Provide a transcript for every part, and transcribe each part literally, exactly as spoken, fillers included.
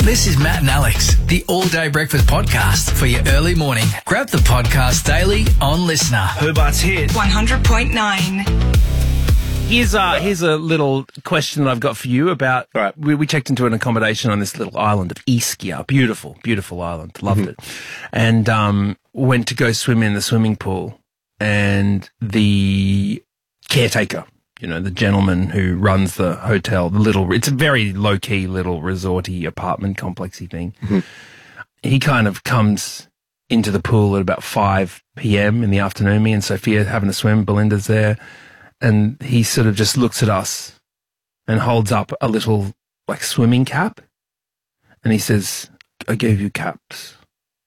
This is Matt and Alex, the all-day breakfast podcast for your early morning. Grab the podcast daily on Listener. Herbart's Hit. one hundred point nine. Here's uh, here's a little question that I've got for you about. All right. We, we checked into an accommodation on this little island of Ischia. Beautiful, beautiful island. Loved Mm-hmm. it. And um, went to go swim in the swimming pool. And the caretaker, you know, the gentleman who runs the hotel, the little, it's a very low-key little resorty apartment complexy thing. Mm-hmm. He kind of comes into the pool at about five p.m. in the afternoon. Me and Sophia having a swim. Belinda's there. And he sort of just looks at us and holds up a little, like, swimming cap. And he says, I gave you caps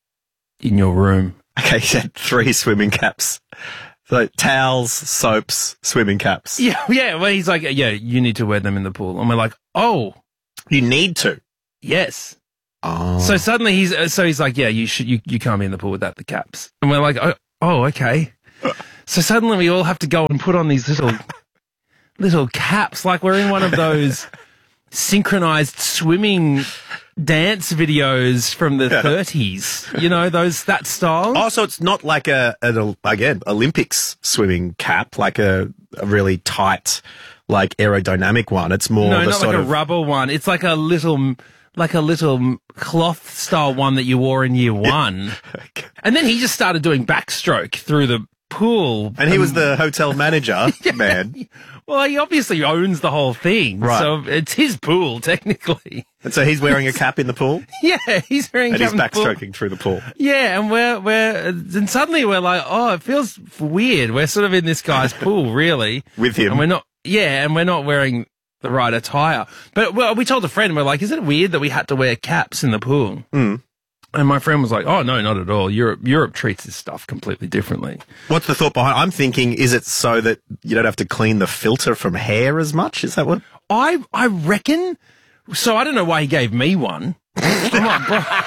in your room. Okay, he said three swimming caps. So towels, soaps, swimming caps. Yeah, yeah. Well, he's like, yeah, you need to wear them in the pool. And we're like, oh, You need to. yes. Oh. So suddenly he's, uh, so he's like, yeah, you should, you, you can't be in the pool without the caps. And we're like, oh, oh okay. So suddenly we all have to go and put on these little, little caps, like we're in one of those synchronized swimming dance videos from the thirties. You know, those, that style. Oh, so it's not like a, an, again, Olympics swimming cap, like a, a really tight, like aerodynamic one. It's more No, the not sort like a of rubber one. It's like a little, like a little cloth style one that you wore in year one. And then he just started doing backstroke through the pool. And he was the hotel manager, man. Well, he obviously owns the whole thing. Right. So it's his pool, technically. And so he's wearing a cap in the pool Yeah, he's wearing and he's cap in the pool. backstroking through the pool. Yeah, and we're, we're, and suddenly we're like, oh, it feels weird. We're sort of in this guy's pool, really. With him. And we're not, yeah, and we're not wearing the right attire. But well, we told a friend, we're like, is it weird that we had to wear caps in the pool? Mm. And my friend was like, oh, no, not at all. Europe, Europe treats this stuff completely differently. What's the thought behind? I'm thinking, is it so that you don't have to clean the filter from hair as much? Is that what? I, I reckon. So I don't know why he gave me one. I'm like,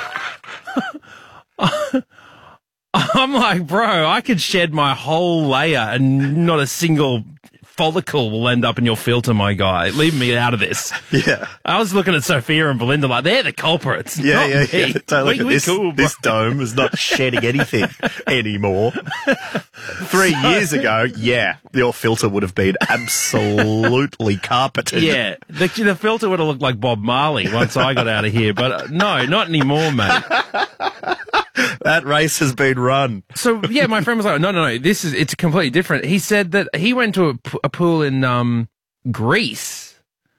bro. I'm like, bro, I could shed my whole layer and not a single follicle will end up in your filter, my guy. Leave me out of this. Yeah. I was looking at Sophia and Belinda like, they're the culprits. Yeah, not yeah, me. yeah. Don't look we, at we this. cool, bro. This dome is not shedding anything anymore. Three years ago, yeah, your filter would have been absolutely carpeted. Yeah, the, the filter would have looked like Bob Marley once I got out of here, but uh, no, not anymore, mate. That race has been run. So yeah, my friend was like, no, no, no, this is, it's completely different. He said that he went to a, p- a pool in um, Greece,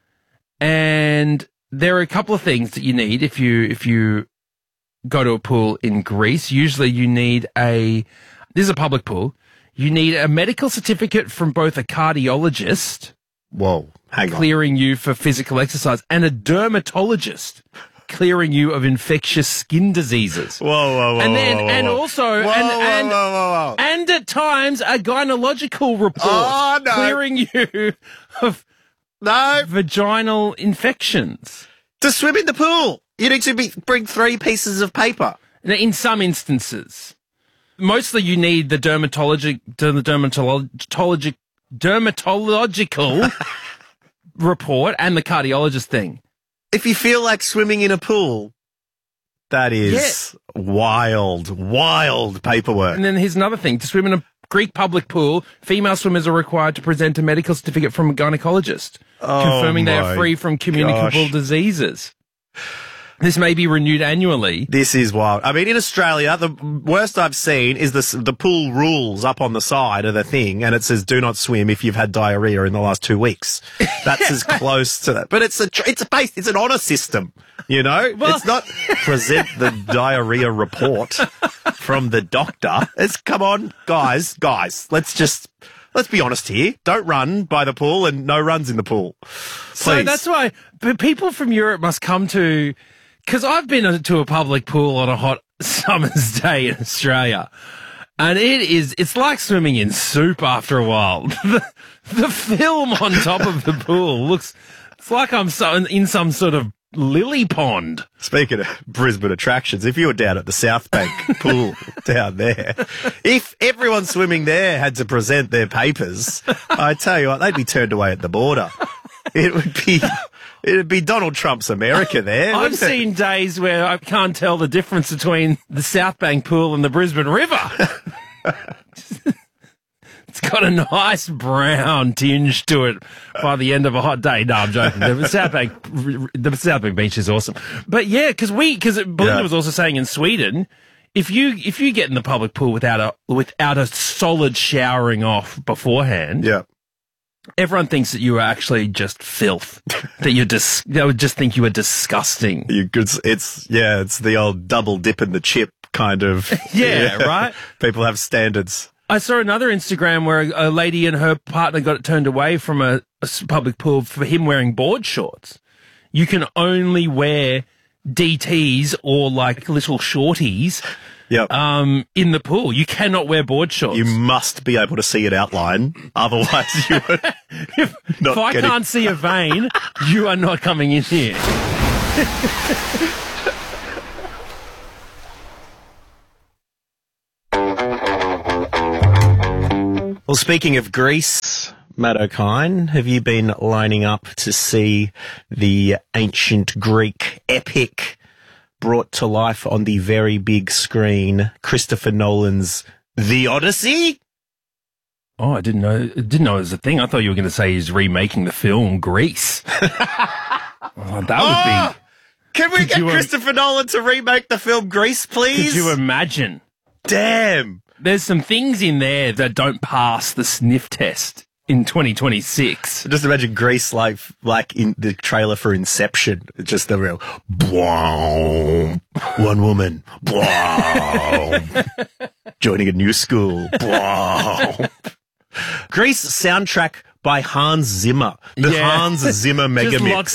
and there are a couple of things that you need if you if you go to a pool in Greece. Usually you need a, this is a public pool, you need a medical certificate from both a cardiologist Whoa, hang on. clearing you for physical exercise and a dermatologist clearing you of infectious skin diseases. Whoa, whoa, whoa, And then, whoa, whoa, and whoa. also, Whoa, and, whoa, and, whoa, whoa, whoa. and at times a gynecological report Oh, no. clearing you of No, vaginal infections. to swim in the pool, you need to be, bring three pieces of paper. Now, in some instances, mostly you need the dermatologic, the dermatologic, dermatological report and the cardiologist thing. If you feel like swimming in a pool, that is wild, wild paperwork. And then here's another thing. To swim in a Greek public pool, female swimmers are required to present a medical certificate from a gynecologist, Oh confirming they my are free from communicable gosh. diseases. This may be renewed annually. This is wild. I mean, in Australia, the worst I've seen is the the pool rules up on the side of the thing, and it says "Do not swim if you've had diarrhea in the last two weeks." That's as close to that. But it's a tr- it's a base. It's an honour system, you know. Well- It's not present the diarrhea report from the doctor. It's come on, guys, guys. Let's just. Let's be honest here. Don't run by the pool and no runs in the pool. So Please. that's why but people from Europe must come to, because I've been to a public pool on a hot summer's day in Australia, and it is, it's like swimming in soup after a while. The, the film on top of the pool looks, it's like I'm so, in some sort of lily pond. Speaking of Brisbane attractions, if you were down at the South Bank pool down there, if everyone swimming there had to present their papers, I tell you what, they'd be turned away at the border. It would be, it'd be Donald Trump's America there. I've wouldn't it? seen days where I can't tell the difference between the South Bank pool and the Brisbane River. It's got a nice brown tinge to it by the end of a hot day. No, I'm joking. The South Bank, the South Bank beach is awesome. But yeah, because we, because Belinda Yeah. was also saying in Sweden, if you if you get in the public pool without a without a solid showering off beforehand, Yeah. everyone thinks that you are actually just filth. that you're dis- they would just think you are disgusting. You could, it's, yeah, it's the old double dip in the chip kind of. Yeah, right? People have standards. I saw another Instagram where a, a lady and her partner got it turned away from a, a s- public pool for him wearing board shorts. You can only wear D Ts or like little shorties Yep. um, in the pool. You cannot wear board shorts. You must be able to see an outline. Otherwise, you would if, not if I getting- can't see a vein, you are not coming in here. Well, speaking of Greece, Matt O'Kine, have you been lining up to see the ancient Greek epic brought to life on the very big screen, Christopher Nolan's The Odyssey? Oh, I didn't know. Didn't know it was a thing. I thought you were going to say he's remaking the film Grease. oh, that would Oh, be. can we Could get you, um, Christopher Nolan to remake the film Grease, please? Could you imagine? Damn. There's some things in there that don't pass the sniff test in twenty twenty-six. Just imagine Grease like like in the trailer for Inception. It's just the real boom, one woman, boom, joining a new school, boom. Grease soundtrack by Hans Zimmer, the Yeah. Hans Zimmer mega Just mix. lots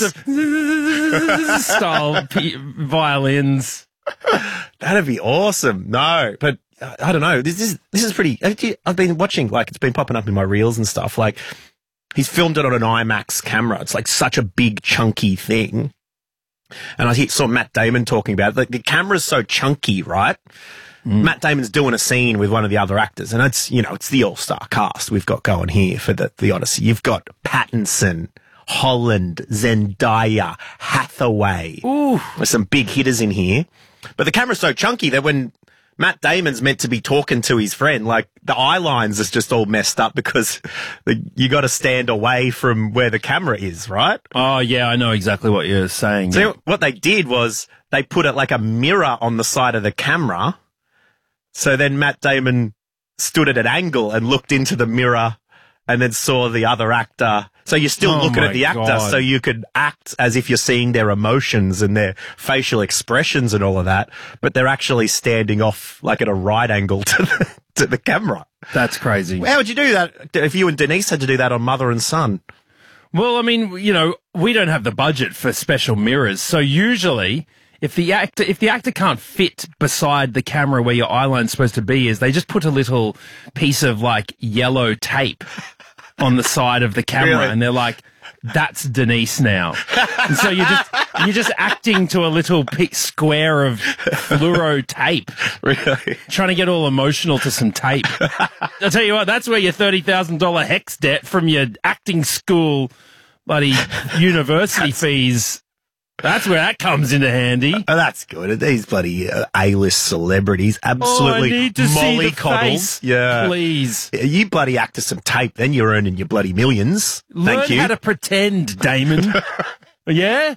of style p- violins. That'd be awesome. No, but uh, I don't know. This is this is pretty. I've been watching, like, it's been popping up in my reels and stuff. Like, he's filmed it on an IMAX camera. It's like such a big chunky thing. And I he- saw Matt Damon talking about it. Like, the camera's so chunky, right? Matt Damon's doing a scene with one of the other actors, and it's, you know, it's the all-star cast we've got going here for the, the Odyssey. You've got Pattinson, Holland, Zendaya, Hathaway. Ooh. There's some big hitters in here. But the camera's so chunky that when Matt Damon's meant to be talking to his friend, like, the eye lines is just all messed up because the, you got to stand away from where the camera is, right? Oh, yeah, I know exactly what you're saying. So what they did was they put it like a mirror on the side of the camera. So then Matt Damon stood at an angle and looked into the mirror and then saw the other actor. So you're still Oh looking my at the actor, God. so you could act as if you're seeing their emotions and their facial expressions and all of that, but they're actually standing off like at a right angle to the, to the camera. That's crazy. How would you do that if you and Denise had to do that on Mother and Son? Well, I mean, you know, we don't have the budget for special mirrors, so usually if the actor if the actor can't fit beside the camera where your eyeline's supposed to be, is they just put a little piece of like yellow tape on the side of the camera, Really? and they're like, "That's Denise now." And so you're just you're just acting to a little pi- square of fluoro tape, Really? trying to get all emotional to some tape. I'll tell you what, that's where your thirty thousand dollar hex debt from your acting school, bloody university fees. That's where that comes into handy. Oh, that's good. These bloody uh, A-list celebrities, Oh, I absolutely need to see the mollycoddles. face, Yeah. please. You bloody act to some tape, then you're earning your bloody millions. Learn Thank you. how to pretend, Damon. Yeah?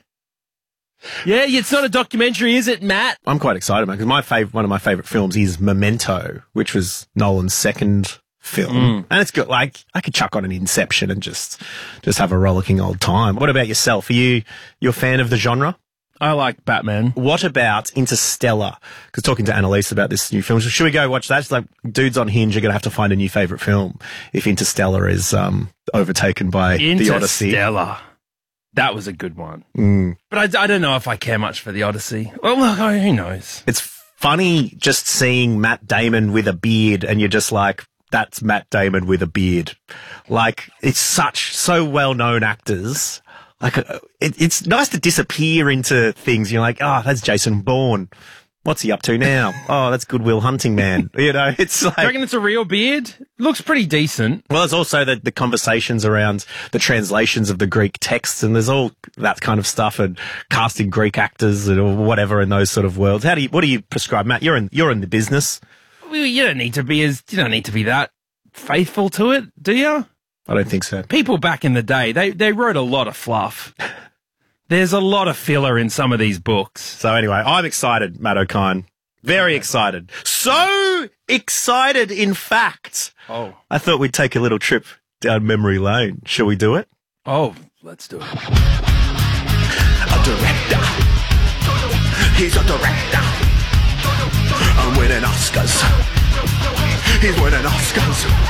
Yeah, it's not a documentary, is it, Matt? I'm quite excited, man, because my fav- one of my favourite films is Memento, which was Nolan's second film. Mm. And it's good. Like, I could chuck on an Inception and just just have a rollicking old time. What about yourself? Are you you a fan of the genre? I like Batman. What about Interstellar? Because talking to Annalise about this new film, should we go watch that? She's like, dudes on Hinge are going to have to find a new favourite film if Interstellar is um, overtaken by The Odyssey. Interstellar. That was a good one. Mm. But I, I don't know if I care much for The Odyssey. Well, look, who knows? It's funny just seeing Matt Damon with a beard and you're just like, that's Matt Damon with a beard. Like, it's such, so well-known actors. Like, uh, it, it's nice to disappear into things. You're like, oh, that's Jason Bourne. What's he up to now? Oh, that's Goodwill Hunting Man. You know, it's like... Do you reckon it's a real beard? Looks pretty decent. Well, there's also the, the conversations around the translations of the Greek texts, and there's all that kind of stuff, and casting Greek actors or whatever in those sort of worlds. How do you, what do you prescribe, Matt? You're in, you're in the business. Well, you don't need to be as, you don't need to be that faithful to it, do you? I don't think so. People back in the day, they, they wrote a lot of fluff. There's a lot of filler in some of these books. So anyway, I'm excited, Matt O'Kine. Very excited. So excited, in fact. Oh. I thought we'd take a little trip down memory lane. Shall we do it? Oh, let's do it. A director. He's a director. I'm winning Oscars. He's winning Oscars.